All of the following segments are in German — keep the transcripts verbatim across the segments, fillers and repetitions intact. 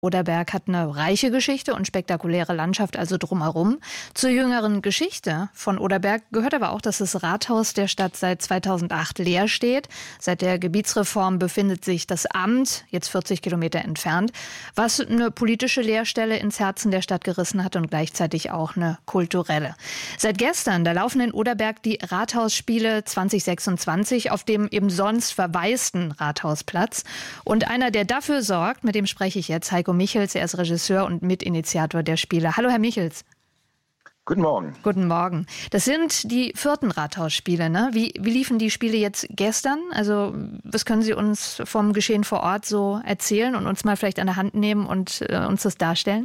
Oderberg hat eine reiche Geschichte und spektakuläre Landschaft also drumherum. Zur jüngeren Geschichte von Oderberg gehört aber auch, dass das Rathaus der Stadt seit zweitausendacht leer steht. Seit der Gebietsreform befindet sich das Amt, jetzt vierzig Kilometer entfernt, was eine politische Leerstelle ins Herzen der Stadt gerissen hat und gleichzeitig auch eine kulturelle. Seit gestern, da laufen in Oderberg die Rathausspiele zwanzig sechsundzwanzig auf dem eben sonst verwaisten Rathausplatz. Und einer, der dafür sorgt, mit dem spreche ich jetzt, Heiko Michels, er ist Regisseur und Mitinitiator der Spiele. Hallo, Herr Michels. Guten Morgen. Guten Morgen. Das sind die vierten Rathausspiele, ne? Wie, wie liefen die Spiele jetzt gestern? Also, was können Sie uns vom Geschehen vor Ort so erzählen und uns mal vielleicht an der Hand nehmen und äh, uns das darstellen?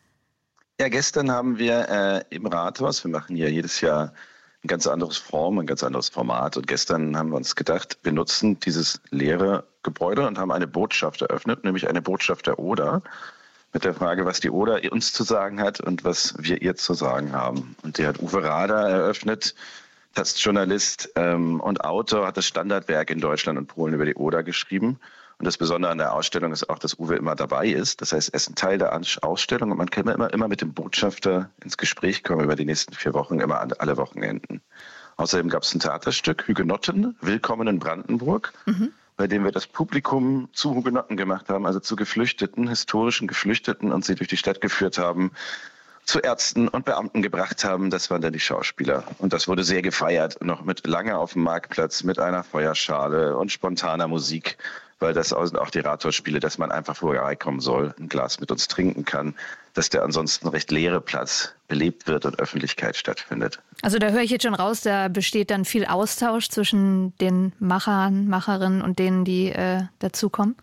Ja, gestern haben wir äh, im Rathaus, wir machen ja jedes Jahr ein ganz anderes Form, ein ganz anderes Format. Und gestern haben wir uns gedacht, wir nutzen dieses leere Gebäude und haben eine Botschaft eröffnet, nämlich eine Botschaft der Oder, mit der Frage, was die Oder uns zu sagen hat und was wir ihr zu sagen haben. Und die hat Uwe Rader eröffnet, Journalist ähm, und Autor, hat das Standardwerk in Deutschland und Polen über die Oder geschrieben. Und das Besondere an der Ausstellung ist auch, dass Uwe immer dabei ist. Das heißt, er ist ein Teil der Ausstellung und man kann immer, immer mit dem Botschafter ins Gespräch kommen über die nächsten vier Wochen, immer alle Wochenenden. Außerdem gab es ein Theaterstück, Hugenotten, Willkommen in Brandenburg, mhm. bei dem wir das Publikum zu Hugenotten gemacht haben, also zu Geflüchteten, historischen Geflüchteten, und sie durch die Stadt geführt haben, zu Ärzten und Beamten gebracht haben. Das waren dann die Schauspieler. Und das wurde sehr gefeiert, noch mit lange auf dem Marktplatz, mit einer Feuerschale und spontaner Musik, weil das sind auch die Rathausspiele, dass man einfach vorbeikommen soll, ein Glas mit uns trinken kann, dass der ansonsten recht leere Platz belebt wird und Öffentlichkeit stattfindet. Also da höre ich jetzt schon raus, da besteht dann viel Austausch zwischen den Machern, Macherinnen und denen, die äh, dazukommen?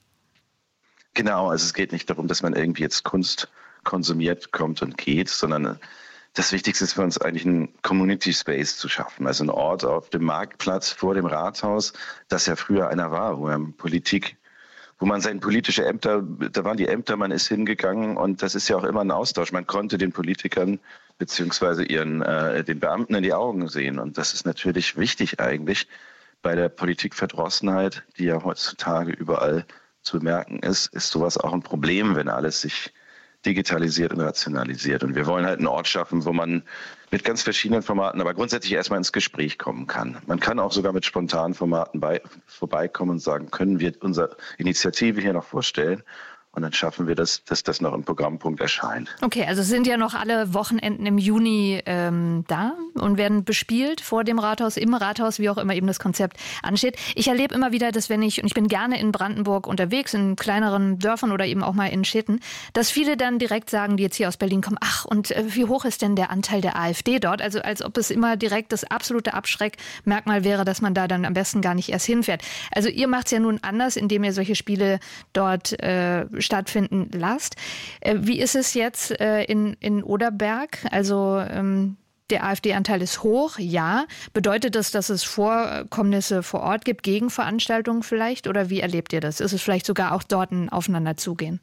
Genau, also es geht nicht darum, dass man irgendwie jetzt Kunst konsumiert, kommt und geht, sondern das Wichtigste ist für uns eigentlich, einen Community Space zu schaffen. Also ein Ort auf dem Marktplatz vor dem Rathaus, das ja früher einer war, wo man Politik, wo man seine politische Ämter, da waren die Ämter, man ist hingegangen, und das ist ja auch immer ein Austausch. Man konnte den Politikern beziehungsweise ihren, äh, den Beamten in die Augen sehen. Und das ist natürlich wichtig eigentlich bei der Politikverdrossenheit, die ja heutzutage überall zu bemerken ist, ist sowas auch ein Problem, wenn alles sich digitalisiert und rationalisiert. Und wir wollen halt einen Ort schaffen, wo man mit ganz verschiedenen Formaten, aber grundsätzlich erstmal ins Gespräch kommen kann. Man kann auch sogar mit spontanen Formaten bei, vorbeikommen und sagen, können wir unsere Initiative hier noch vorstellen? Und dann schaffen wir das, dass das noch im Programmpunkt erscheint. Okay, also es sind ja noch alle Wochenenden im Juni ähm, da und werden bespielt vor dem Rathaus, im Rathaus, wie auch immer eben das Konzept ansteht. Ich erlebe immer wieder, dass wenn ich, und ich bin gerne in Brandenburg unterwegs, in kleineren Dörfern oder eben auch mal in Städten, dass viele dann direkt sagen, die jetzt hier aus Berlin kommen, ach, und äh, wie hoch ist denn der Anteil der AfD dort? Also als ob es immer direkt das absolute Abschreckmerkmal wäre, dass man da dann am besten gar nicht erst hinfährt. Also ihr macht es ja nun anders, indem ihr solche Spiele dort äh, stattfinden lasst. Äh, wie ist es jetzt äh, in, in Oderberg? Also ähm, der AfD-Anteil ist hoch, ja. Bedeutet das, dass es Vorkommnisse vor Ort gibt, Gegenveranstaltungen vielleicht? Oder wie erlebt ihr das? Ist es vielleicht sogar auch dort ein Aufeinanderzugehen?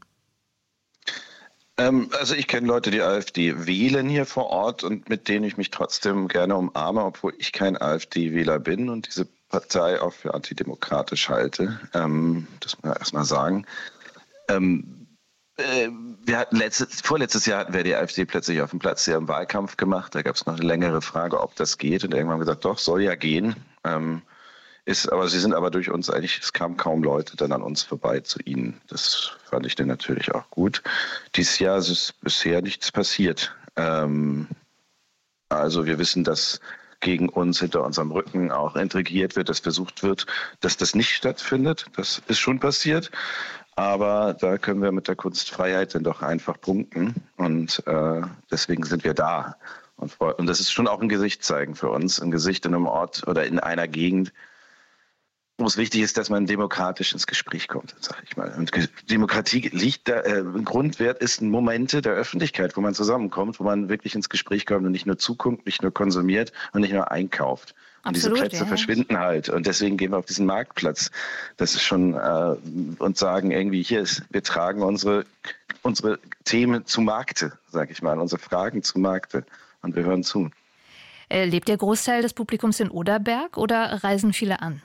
Ähm, also ich kenne Leute, die AfD wählen hier vor Ort und mit denen ich mich trotzdem gerne umarme, obwohl ich kein AfD-Wähler bin und diese Partei auch für antidemokratisch halte. Ähm, das muss man erstmal sagen. Ähm, äh, wir hatten letztes, vorletztes Jahr hatten wir die AfD plötzlich auf dem Platz hier im Wahlkampf gemacht. Da gab es noch eine längere Frage, ob das geht. Und irgendwann haben wir gesagt, doch, soll ja gehen. Ähm, ist, aber sie sind aber durch uns eigentlich, es kamen kaum Leute dann an uns vorbei zu ihnen. Das fand ich dann natürlich auch gut. Dieses Jahr ist bisher nichts passiert. Ähm, also wir wissen, dass gegen uns hinter unserem Rücken auch intrigiert wird, dass versucht wird, dass das nicht stattfindet. Das ist schon passiert. Aber da können wir mit der Kunstfreiheit dann doch einfach punkten. Und äh, deswegen sind wir da. Und, und das ist schon auch ein Gesicht zeigen für uns. Ein Gesicht in einem Ort oder in einer Gegend, wo es wichtig ist, dass man demokratisch ins Gespräch kommt, sage ich mal. Und Demokratie liegt da, äh, ein Grundwert ist Momente der Öffentlichkeit, wo man zusammenkommt, wo man wirklich ins Gespräch kommt und nicht nur zuguckt, nicht nur konsumiert und nicht nur einkauft. Und Absolut, diese Plätze ja. verschwinden halt. Und deswegen gehen wir auf diesen Marktplatz. Das ist schon, äh, und sagen irgendwie, hier ist, wir tragen unsere, unsere Themen zu Markte, sag ich mal, unsere Fragen zu Markte. Und wir hören zu. Äh, lebt der Großteil des Publikums in Oderberg oder reisen viele an?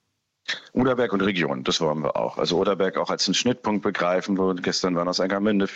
Oderberg und Region, das wollen wir auch. Also Oderberg auch als einen Schnittpunkt begreifen, wo gestern waren aus Angermünde